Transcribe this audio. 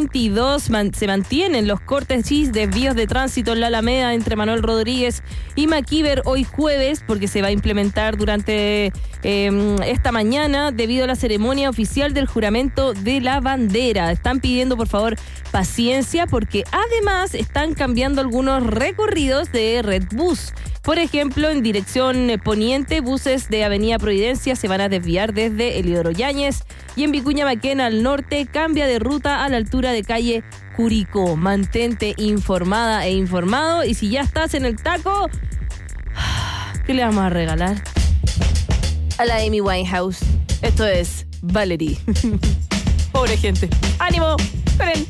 22 se mantienen los cortes y desvíos de tránsito en la Alameda entre Manuel Rodríguez y Macíver hoy jueves, porque se va a implementar durante esta mañana debido a la ceremonia oficial del juramento de la bandera. Están pidiendo por favor paciencia porque además están cambiando algunos recorridos de Redbus. Por ejemplo, en dirección poniente, buses de Avenida Providencia se van a desviar desde Eliodoro Yáñez y en Vicuña Maquena al norte cambia de ruta a la altura de calle Curicó. Mantente informada e informado, y si ya estás en el taco, ¿qué le vamos a regalar? A la Amy Winehouse. Esto es Valerie. Pobre gente. ¡Ánimo! ¡Con él!